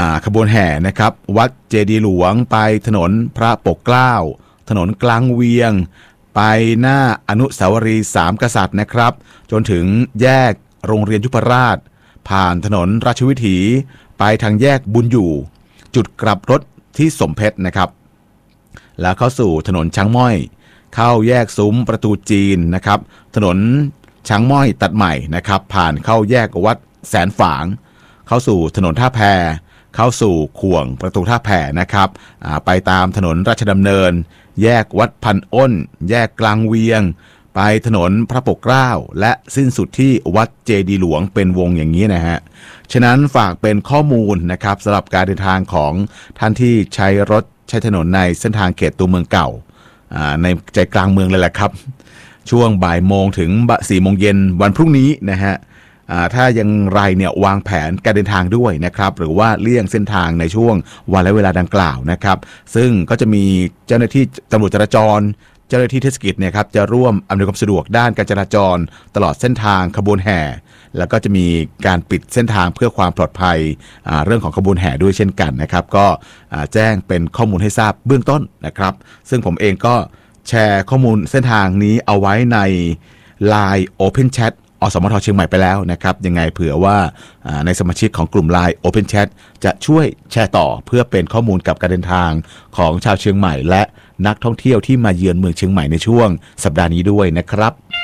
ขบวนแห่นะครับวัดเจดีย์หลวงไปถนนพระปกเกล้าถนนกลางเวียงไปหน้าอนุสาวรีย์สามกษัตริย์นะครับจนถึงแยกโรงเรียนยุพราชผ่านถนนราชวิถีไปทางแยกบุญอยู่จุดกลับรถที่สมเพชรนะครับแล้วเข้าสู่ถนนช้างม้อยเข้าแยกซุ้มประตูจีนนะครับถนนช้างม้อยตัดใหม่นะครับผ่านเข้าแยกวัดแสนฝางเข้าสู่ถนนท่าแพเข้าสู่ข่วงประตูท่าแพนะครับไปตามถนนราชดำเนินแยกวัดพันอ้นแยกกลางเวียงไปถนนพระปกเกล้าและสิ้นสุดที่วัดเจดีย์หลวงเป็นวงอย่างนี้นะฮะฉะนั้นฝากเป็นข้อมูลนะครับสำหรับการเดินทางของท่านที่ใช้รถใช้ถนนในเส้นทางเขตตัวเมืองเก่าในใจกลางเมืองเลยแหละครับช่วงบ่ายโมงถึง4 โมงเย็นวันพรุ่งนี้นะฮะถ้ายังไรเนี่ยวางแผนการเดินทางด้วยนะครับหรือว่าเลี่ยงเส้นทางในช่วงวันและเวลาดังกล่าวนะครับซึ่งก็จะมีเจ้าหน้าที่ตำรวจจราจรเจ้าหน้าที่เทศกิจเนี่ยครับจะร่วมอำนวยความสะดวกด้านการจราจรตลอดเส้นทางขบวนแห่แล้วก็จะมีการปิดเส้นทางเพื่อความปลอดภัยเรื่องของขบวนแห่ด้วยเช่นกันนะครับก็แจ้งเป็นข้อมูลให้ทราบเบื้องต้นนะครับซึ่งผมเองก็แชร์ข้อมูลเส้นทางนี้เอาไว้ใน LINE Open Chat อสมทเชียงใหม่ไปแล้วนะครับยังไงเผื่อว่าในสมาชิกของกลุ่ม LINE Open Chat จะช่วยแชร์ต่อเพื่อเป็นข้อมูลกับการเดินทางของชาวเชียงใหม่และนักท่องเที่ยวที่มาเยือนเมืองเชียงใหม่ในช่วงสัปดาห์นี้ด้วยนะครับ